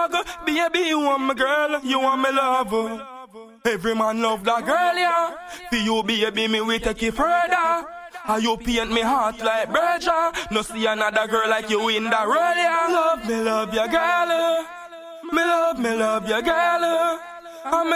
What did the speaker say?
struggle. Baby, you want my girl, you want me lover. Every man love that girl, yeah. For you, baby, me we take it further. How you paint me heart like Berger. No see another girl like you in that role, yeah. Love me, love your girl. Me love your girl.